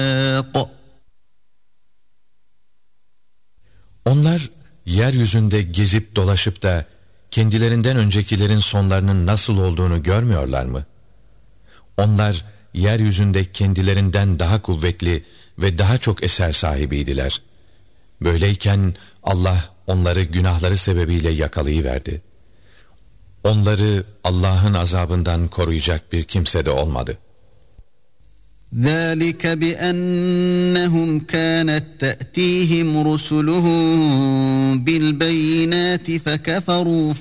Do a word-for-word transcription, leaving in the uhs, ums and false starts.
Onlar yeryüzünde gezip dolaşıp da kendilerinden öncekilerin sonlarının nasıl olduğunu görmüyorlar mı? Onlar yeryüzünde kendilerinden daha kuvvetli ve daha çok eser sahibiydiler. Böyleyken Allah onları günahları sebebiyle yakalayıverdi. Onları Allah'ın azabından koruyacak bir kimse de olmadı. ذَٰلِكَ بِأَنَّهُمْ كَانَتْ تَأْتِيهِمْ رُسُلُهُم بِالْبَيِّنَاتِ فَكَفَرُوا